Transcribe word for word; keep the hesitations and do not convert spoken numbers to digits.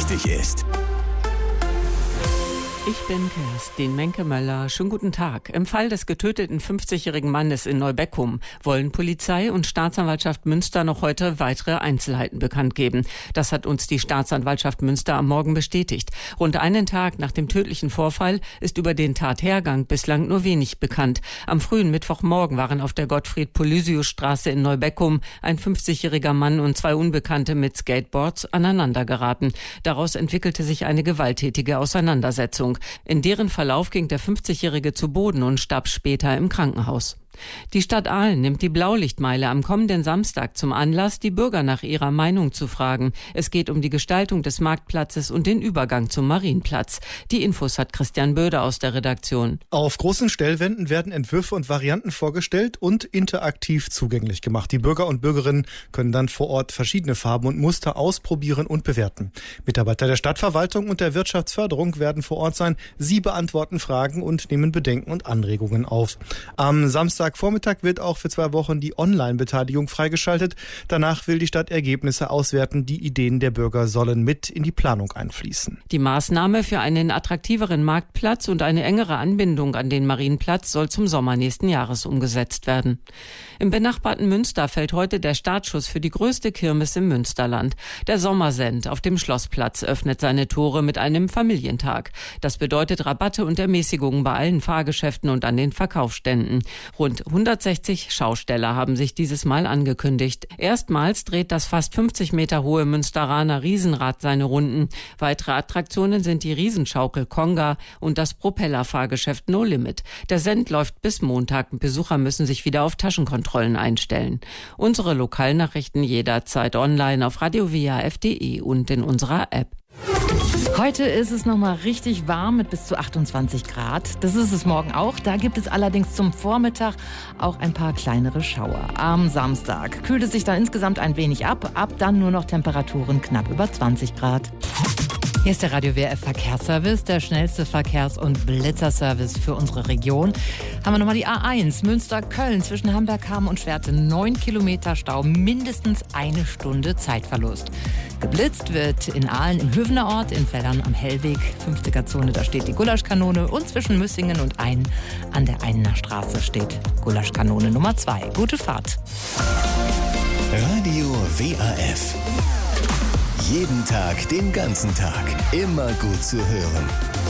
wichtig ist. Ich bin Kerstin Menke-Möller. Schönen guten Tag. Im Fall des getöteten fünfzigjährigen Mannes in Neubeckum wollen Polizei und Staatsanwaltschaft Münster noch heute weitere Einzelheiten bekannt geben. Das hat uns die Staatsanwaltschaft Münster am Morgen bestätigt. Rund einen Tag nach dem tödlichen Vorfall ist über den Tathergang bislang nur wenig bekannt. Am frühen Mittwochmorgen waren auf der Gottfried-Polysius-Straße in Neubeckum ein fünfzigjähriger Mann und zwei Unbekannte mit Skateboards aneinandergeraten. Daraus entwickelte sich eine gewalttätige Auseinandersetzung. In deren Verlauf ging der fünfzigjährige zu Boden und starb später im Krankenhaus. Die Stadt Aalen nimmt die Blaulichtmeile am kommenden Samstag zum Anlass, die Bürger nach ihrer Meinung zu fragen. Es geht um die Gestaltung des Marktplatzes und den Übergang zum Marienplatz. Die Infos hat Christian Böder aus der Redaktion. Auf großen Stellwänden werden Entwürfe und Varianten vorgestellt und interaktiv zugänglich gemacht. Die Bürger und Bürgerinnen können dann vor Ort verschiedene Farben und Muster ausprobieren und bewerten. Mitarbeiter der Stadtverwaltung und der Wirtschaftsförderung werden vor Ort sein. Sie beantworten Fragen und nehmen Bedenken und Anregungen auf. Am Samstag Vormittag wird auch für zwei Wochen die Online-Beteiligung freigeschaltet. Danach will die Stadt Ergebnisse auswerten. Die Ideen der Bürger sollen mit in die Planung einfließen. Die Maßnahme für einen attraktiveren Marktplatz und eine engere Anbindung an den Marienplatz soll zum Sommer nächsten Jahres umgesetzt werden. Im benachbarten Münster fällt heute der Startschuss für die größte Kirmes im Münsterland. Der Sommersend auf dem Schlossplatz öffnet seine Tore mit einem Familientag. Das bedeutet Rabatte und Ermäßigungen bei allen Fahrgeschäften und an den Verkaufsständen. Rund hundertsechzig Schausteller haben sich dieses Mal angekündigt. Erstmals dreht das fast fünfzig Meter hohe Münsteraner Riesenrad seine Runden. Weitere Attraktionen sind die Riesenschaukel Konga und das Propellerfahrgeschäft No Limit. Der Send läuft bis Montag. Besucher müssen sich wieder auf Taschenkontrollen einstellen. Unsere Lokalnachrichten jederzeit online auf radio w a f punkt d e und in unserer App. Heute ist es nochmal richtig warm mit bis zu achtundzwanzig Grad. Das ist es morgen auch. Da gibt es allerdings zum Vormittag auch ein paar kleinere Schauer. Am Samstag kühlt es sich dann insgesamt ein wenig ab. Ab dann nur noch Temperaturen knapp über zwanzig Grad. Hier ist der Radio W R F Verkehrsservice, der schnellste Verkehrs- und Blitzerservice für unsere Region. Haben wir nochmal die A eins, Münster-Köln zwischen Hamberg-Hamm und Schwerte. Neun Kilometer Stau, mindestens eine Stunde Zeitverlust. Geblitzt wird in Aalen im Hövener Ort, in Veldern am Hellweg, fünfziger-Zone, da steht die Gulaschkanone. Und zwischen Müssingen und Ain an der Ainener Straße steht Gulaschkanone Nummer zwei. Gute Fahrt. Radio W A F. Jeden Tag, den ganzen Tag. Immer gut zu hören.